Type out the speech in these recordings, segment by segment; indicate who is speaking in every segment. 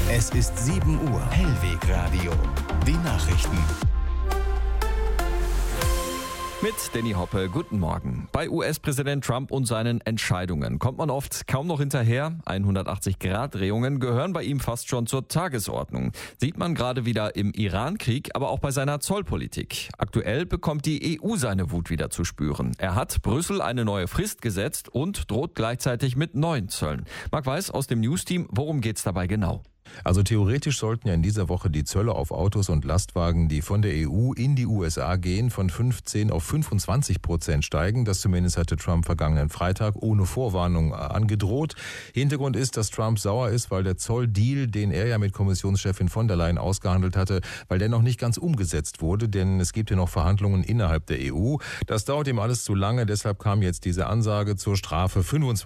Speaker 1: Es ist 7 Uhr. Hellwegradio. Die Nachrichten.
Speaker 2: Mit Danny Hoppe, guten Morgen. Bei US-Präsident Trump und seinen Entscheidungen kommt man oft kaum noch hinterher. 180-Grad-Drehungen gehören bei ihm fast schon zur Tagesordnung. Sieht man gerade wieder im Iran-Krieg, aber auch bei seiner Zollpolitik. Aktuell bekommt die EU seine Wut wieder zu spüren. Er hat Brüssel eine neue Frist gesetzt und droht gleichzeitig mit neuen Zöllen. Marc Weiß aus dem News-Team, worum geht's dabei genau?
Speaker 3: Also theoretisch sollten ja in dieser Woche die Zölle auf Autos und Lastwagen, die von der EU in die USA gehen, von 15 auf 25% steigen. Das zumindest hatte Trump vergangenen Freitag ohne Vorwarnung angedroht. Hintergrund ist, dass Trump sauer ist, weil der Zolldeal, den er ja mit Kommissionschefin von der Leyen ausgehandelt hatte, weil der noch nicht ganz umgesetzt wurde, denn es gibt ja noch Verhandlungen innerhalb der EU. Das dauert ihm alles zu lange, deshalb kam jetzt diese Ansage zur Strafe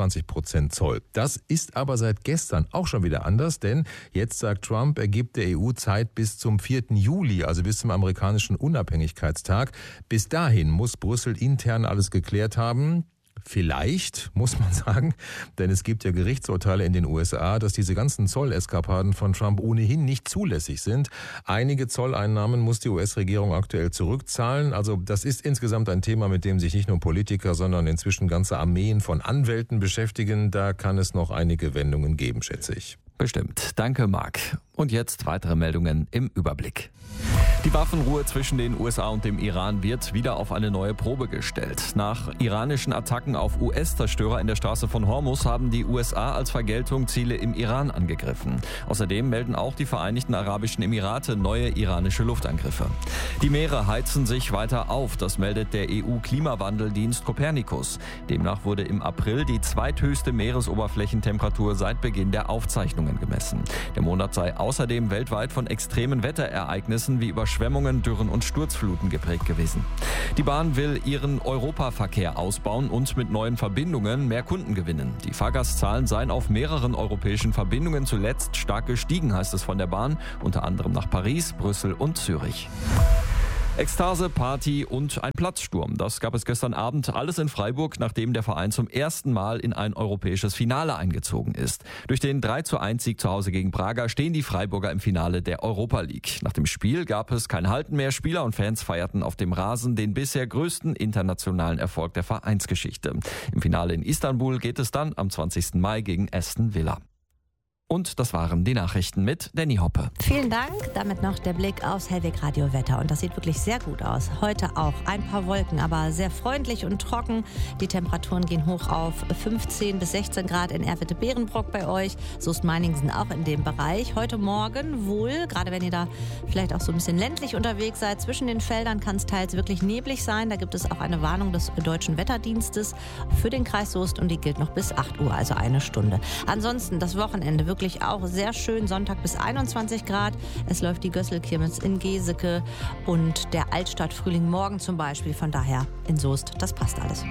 Speaker 3: 25% Zoll. Das ist aber seit gestern auch schon wieder anders, denn jetzt sagt Trump, er gibt der EU Zeit bis zum 4. Juli, also bis zum amerikanischen Unabhängigkeitstag. Bis dahin muss Brüssel intern alles geklärt haben. Vielleicht, muss man sagen, denn es gibt ja Gerichtsurteile in den USA, dass diese ganzen Zolleskapaden von Trump ohnehin nicht zulässig sind. Einige Zolleinnahmen muss die US-Regierung aktuell zurückzahlen. Also das ist insgesamt ein Thema, mit dem sich nicht nur Politiker, sondern inzwischen ganze Armeen von Anwälten beschäftigen. Da kann es noch einige Wendungen geben, schätze ich.
Speaker 2: Bestimmt. Danke, Marc. Und jetzt weitere Meldungen im Überblick. Die Waffenruhe zwischen den USA und dem Iran wird wieder auf eine neue Probe gestellt. Nach iranischen Attacken auf US-Zerstörer in der Straße von Hormuz haben die USA als Vergeltung Ziele im Iran angegriffen. Außerdem melden auch die Vereinigten Arabischen Emirate neue iranische Luftangriffe. Die Meere heizen sich weiter auf, das meldet der EU-Klimawandeldienst Copernicus. Demnach wurde im April die zweithöchste Meeresoberflächentemperatur seit Beginn der Aufzeichnungen gemessen. Der Monat sei außerdem weltweit von extremen Wetterereignissen wie Überschwemmungen, Dürren und Sturzfluten geprägt gewesen. Die Bahn will ihren Europaverkehr ausbauen und mit neuen Verbindungen mehr Kunden gewinnen. Die Fahrgastzahlen seien auf mehreren europäischen Verbindungen zuletzt stark gestiegen, heißt es von der Bahn, unter anderem nach Paris, Brüssel und Zürich. Ekstase, Party und ein Platzsturm. Das gab es gestern Abend alles in Freiburg, nachdem der Verein zum ersten Mal in ein europäisches Finale eingezogen ist. Durch den 3:1-Sieg zu Hause gegen Braga stehen die Freiburger im Finale der Europa League. Nach dem Spiel gab es kein Halten mehr. Spieler und Fans feierten auf dem Rasen den bisher größten internationalen Erfolg der Vereinsgeschichte. Im Finale in Istanbul geht es dann am 20. Mai gegen Aston Villa. Und das waren die Nachrichten mit Danny Hoppe.
Speaker 4: Vielen Dank. Damit noch der Blick aufs Hellwegradio-Wetter. Und das sieht wirklich sehr gut aus. Heute auch ein paar Wolken, aber sehr freundlich und trocken. Die Temperaturen gehen hoch auf 15 bis 16 Grad in Erwitte-Berenbrock bei euch. Soest-Meiningen auch in dem Bereich. Heute Morgen wohl, gerade wenn ihr da vielleicht auch so ein bisschen ländlich unterwegs seid, zwischen den Feldern kann es teils wirklich neblig sein. Da gibt es auch eine Warnung des Deutschen Wetterdienstes für den Kreis Soest und die gilt noch bis 8 Uhr, also eine Stunde. Ansonsten das Wochenende wirklich auch sehr schön, Sonntag bis 21 Grad. Es läuft die Gösselkirmes in Geseke und der Altstadtfrühling morgen zum Beispiel. Von daher in Soest, das passt alles.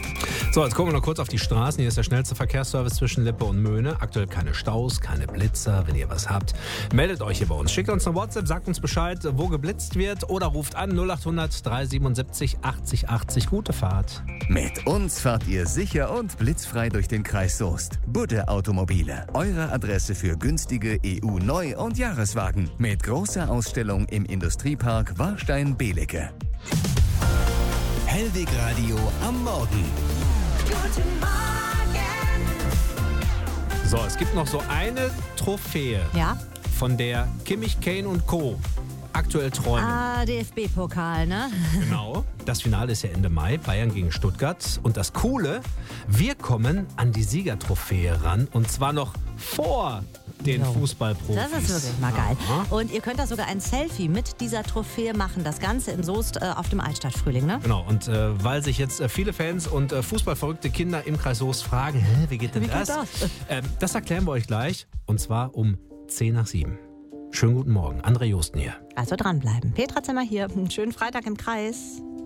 Speaker 5: So, jetzt gucken wir noch kurz auf die Straßen. Hier ist der schnellste Verkehrsservice zwischen Lippe und Möhne. Aktuell keine Staus, keine Blitzer. Wenn ihr was habt, meldet euch hier bei uns. Schickt uns eine WhatsApp, sagt uns Bescheid, wo geblitzt wird oder ruft an 0800 377 80 80. Gute Fahrt.
Speaker 1: Mit uns fahrt ihr sicher und blitzfrei durch den Kreis Soest. Budde Automobile. Eure Adresse für günstige EU-Neu- und Jahreswagen. Mit großer Ausstellung im Industriepark Warstein-Belecke. Hellwegradio am Morgen.
Speaker 4: Guten Morgen.
Speaker 5: So, es gibt noch so eine Trophäe,
Speaker 4: Ja?
Speaker 5: von der Kimmich, Kane und Co. aktuell träumen.
Speaker 4: DFB-Pokal, ne?
Speaker 5: Genau. Das Finale ist ja Ende Mai, Bayern gegen Stuttgart. Und das Coole, wir kommen an die Siegertrophäe ran. Und zwar noch vor den Fußballprofis.
Speaker 4: Das ist wirklich mal geil.
Speaker 5: Aha.
Speaker 4: Und ihr könnt da sogar ein Selfie mit dieser Trophäe machen. Das Ganze in Soest auf dem Altstadtfrühling, ne?
Speaker 5: Genau, und weil sich jetzt viele Fans und fußballverrückte Kinder im Kreis Soest fragen, wie geht denn das? Das erklären wir euch gleich. Und zwar um 6:50. Schönen guten Morgen. André Josten hier.
Speaker 4: Also dranbleiben. Petra Zimmer hier. Einen schönen Freitag im Kreis.